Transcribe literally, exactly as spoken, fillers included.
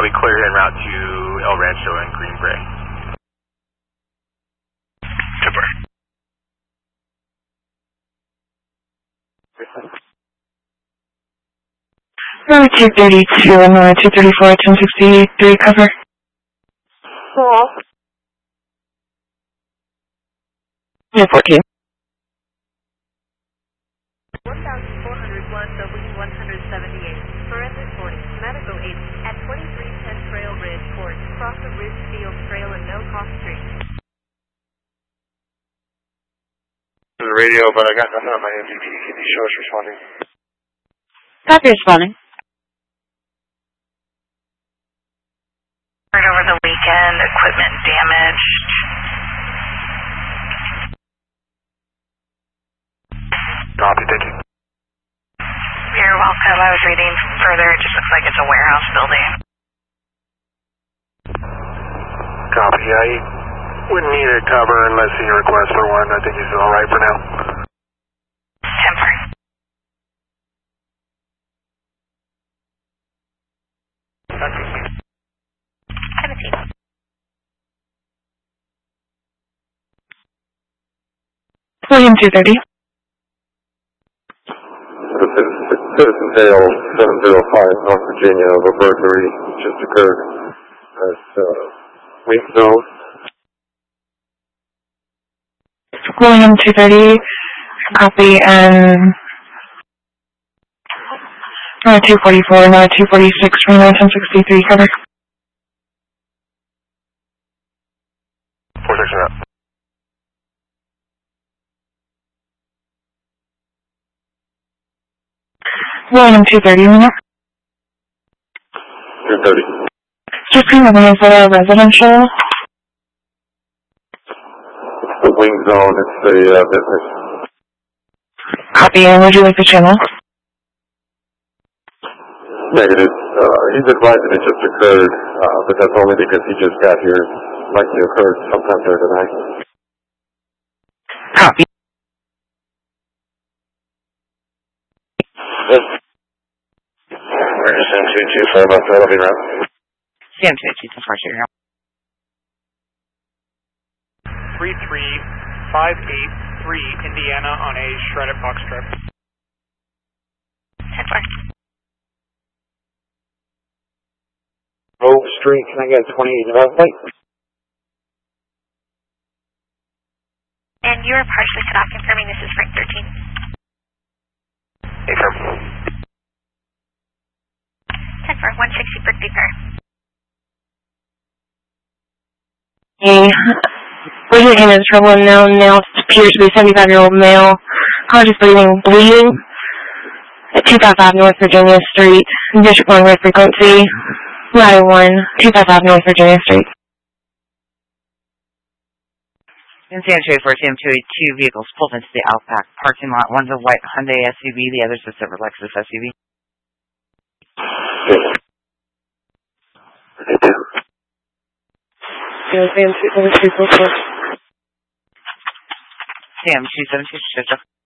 I'll be clear en route to El Rancho and Green Bray. Tipper. Runway two thirty-two, runway two thirty-four, ten sixty-three, cover. Hello? Yeah, fourteen. one thousand four hundred one, W one seventy-eight, surrender forty, Medical eight, at twenty-three ten Trail Ridge Court, cross the Ridgefield Trail and No Cost Street. To the radio, but I got nothing on my M V P. Can you show us responding? Copy responding. Right over the weekend, equipment damaged. Copy, thank you. You're welcome. I was reading further. It just looks like it's a warehouse building. Copy. I wouldn't need a cover unless you request for one. I think he's all right for now. Temper. seventeen. William two thirty. Citizen Hail seven zero five, North Virginia, of a burglary just occurred at uh, Wink Zone. William two thirty, copy, and runway two forty-four, runway two forty-six, runway ten sixty-three, cover. Four section up. William two thirty, minute. two thirty. Just confirming, is that a residential? It's the Wing Zone, it's the uh, business. Copy, and would you like the channel? Negative. Uh, he's advising it just occurred, uh, but that's only because he just got here. Likely occurred sometime during the night. Copy. We're just M two two four about that. I'll be around. Sam two two four zero. three three five eight three Indiana on a shredded box strip. Temper. Grove Street, can I get a twenty-eight left light? And you are partially cut off, confirming this is Frank thirteen. Hey, firm. Temper, one sixty Berkeley Fair. Hey, we're getting into trouble now. Now it appears to be a seventy-five-year-old male. Conscious breathing, bleeding. At two fifty-five North Virginia Street, District one red frequency. Ladder one, two fifty-five North Virginia Street. In San Jose for Sam two eighty-two vehicles pulled into the Outback parking lot. One's a white Hyundai S U V, the other's a silver Lexus S U V. Yeah, Sam two seven two four four. Sam two seven two,